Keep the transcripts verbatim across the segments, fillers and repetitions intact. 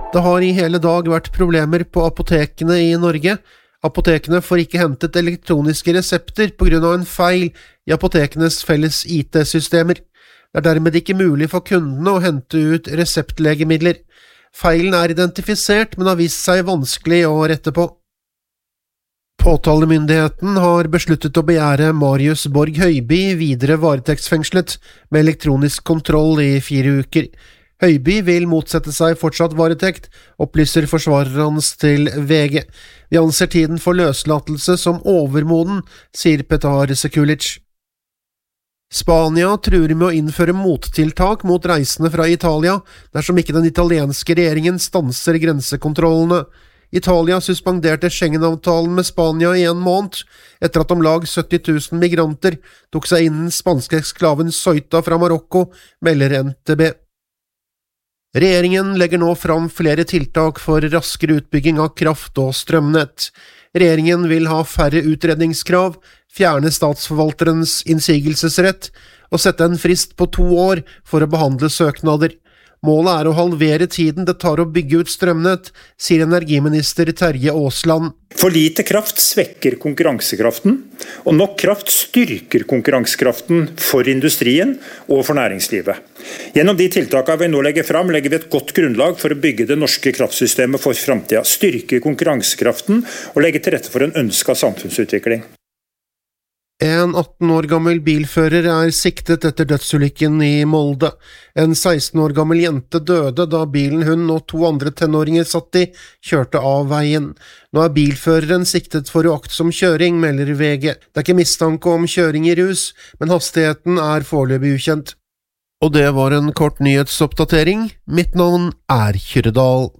Det har i hele dag vært problemer på apotekene i Norge. Apotekene får ikke hentet elektroniske resepter på grunn av en feil i apotekenes felles I T-systemer. Det er dermed ikke mulig for kundene å hente ut reseptlegemidler. Feilen er identifisert, men har vist seg vanskelig å rette på. Påtalemyndigheten har besluttet å begjære Marius Borg Høiby videre varetektsfengslet med elektronisk kontroll i fire uker. Høiby vil motsette seg fortsatt varetekt, opplyser forsvareren hans til V G. Vi anser tiden for løslatelse som overmoden, sier Petar Sekulic. Spania truer med å innføre mottiltak mot reisende fra Italia dersom ikke den italienske regjeringen stanser grensekontrollene. Italia suspenderte Schengen-avtalen med Spania i en måned, etter at om lag sytti tusen migranter tok seg inn den spanske eksklaven Ceuta fra Marokko, melder N T B. Regjeringen legger nå fram flere tiltak for raskere utbygging av kraft- og strømnett. Regjeringen vil ha færre utredningskrav, fjerne statsforvalterens innsigelsesrett og sette en frist på to år for å behandle søknader. Målet er å halvere tiden det tar å bygge ut strømnett, sier energiminister Terje Aasland. For lite kraft svekker konkurransekraften, og nok kraft styrker konkurransekraften for industrien og for næringslivet. Gjennom de tiltakene vi nå legger fram, legger vi et godt grunnlag for å bygge det norske kraftsystemet for fremtiden, styrke konkurransekraften og legge til rette for en ønsket samfunnsutvikling. En atten år gammel bilfører er siktet etter dødsulykken i Molde. En seksten år gammel jente døde da bilen hun og to andre tenåringer satt i, kjørte av veien. Nå er bilføreren siktet for uaktsom kjøring, melder V G. Det er ikke mistanke om kjøring i rus, men hastigheten er foreløpig ukjent. Og det var en kort nyhetsoppdatering. Mitt navn er Kyrredal.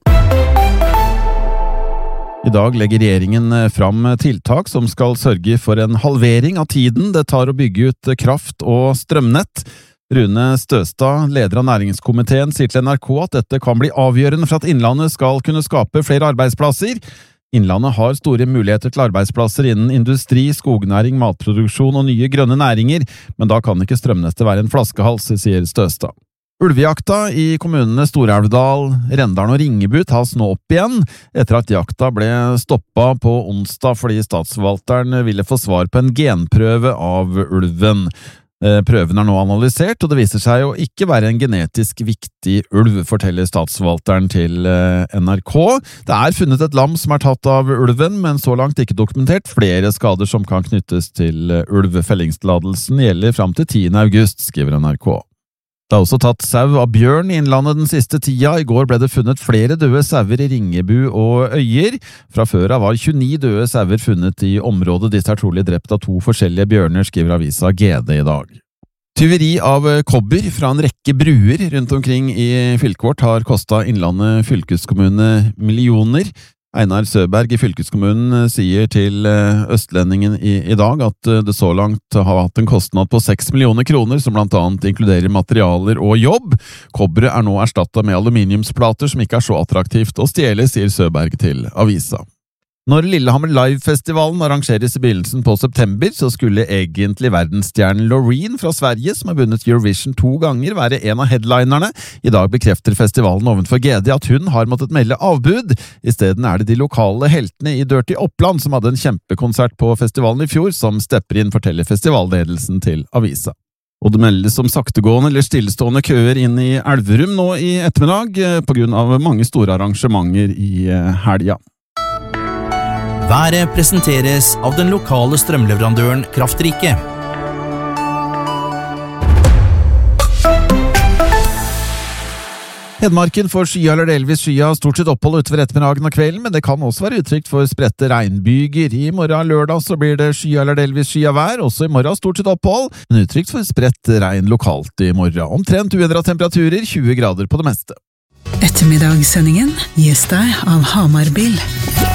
I dag legger regjeringen fram tiltak som skal sørge for en halvering av tiden det tar å bygge ut kraft- og strømnett. Rune Støstad, leder av næringskomiteen, sier til N R K at dette kan bli avgjørende for at Innlandet skal kunne skape flere arbeidsplasser. Innlandet har store muligheter til arbeidsplasser innen industri, skognæring, matproduksjon og nye grønne næringer, men da kan ikke strømnettet være en flaskehals, sier Støstad. Ulvejakta i kommunene Stor-Elvdal, Rendalen og Ringebu tas nå opp igjen, etter at jakta ble stoppet på onsdag fordi statsforvalteren ville få svar på en genprøve av ulven. Prøven er nå analysert, og det viser seg å ikke være en genetisk viktig ulv, forteller statsforvalteren til N R K. Det er funnet et lam som er tatt av ulven, men så langt ikke dokumentert flere skader som kan knyttes til ulv. Fellingstillatelsen gjelder fram til tiende august, skriver N R K. Det er også tatt sau av bjørn i Innlandet den siste tida. I går ble det funnet flere døde sauer i Ringebu og Øyer. Fra før av var tjueni døde sauer funnet i området. Disse er trolig drept av to forskjellige bjørner, skriver avisa G D i dag. Tyveri av kobber fra en rekke bruer rundt omkring i fylket vårt har kostet Innlandet fylkeskommune millioner. Einar Søberg i fylkeskommunen sier til Østlendingen i, i dag at det så langt har hatt en kostnad på seks millioner kroner, som blant annet inkluderer materialer og jobb. Kobberet er nå erstattet med aluminiumsplater som ikke er så attraktivt å stjele, sier Søberg til avisa. Når Lillehammer Live-festivalen arrangeres i begynnelsen på september, så skulle egentlig verdensstjernen Loreen fra Sverige, som har vunnet Eurovision to ganger, være en av headlinerne. I dag bekrefter festivalen ovenfor G D at hun har måttet melde avbud. I stedet er det de lokale heltene i Dirty Oppland som hadde en kjempekonsert på festivalen i fjor, som stepper inn, forteller festivalledelsen til avisa. Og det meldes om saktegående eller stillestående køer inn i Elverum nå i ettermiddag, på grunn av mange store arrangementer i helga. Været presenteres av den lokale strømleverandøren Kraftrike. Hedmarken får skya eller delvis skya, stort sett opphold utover ettermiddagen og kvelden, men det kan også være utrygt for spredte regnbyger. I morgen lørdag så blir det skya eller delvis skya vær, også i morgen stort sett opphold, men utrygt for spredt regn lokalt i morgen. Omtrent uendret temperaturer, tjue grader på det meste. Ettermiddagssendingen gis deg av Hamar Bil.